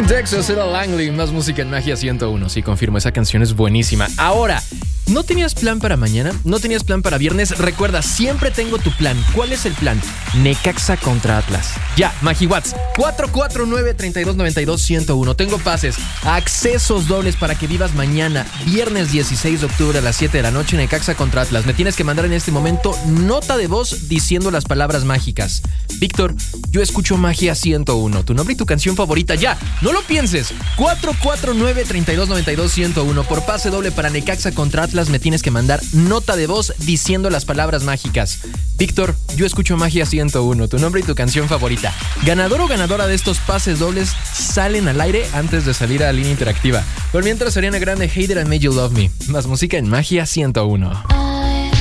Texas era Langley, más música en Magia 101. Sí, confirmo, esa canción es buenísima. Ahora, ¿no tenías plan para mañana? ¿No tenías plan para viernes? Recuerda, siempre tengo tu plan. ¿Cuál es el plan? Necaxa contra Atlas. Ya, MagiWatts, 449-3292-101. Tengo pases, accesos dobles para que vivas mañana, viernes 16 de octubre a las 7 de la noche, Necaxa contra Atlas. Me tienes que mandar en este momento nota de voz diciendo las palabras mágicas. Víctor, yo escucho Magia 101. Tu nombre y tu canción favorita. Ya, no lo pienses. 449-3292-101. Por pase doble para Necaxa contra Atlas me tienes que mandar nota de voz diciendo las palabras mágicas. Víctor, yo escucho Magia 101. Tu nombre y tu canción favorita. Ganador o ganadora de estos pases dobles salen al aire antes de salir a la línea interactiva. Por mientras, Ariana Grande, Hater and Made You Love Me. Más música en Magia 101.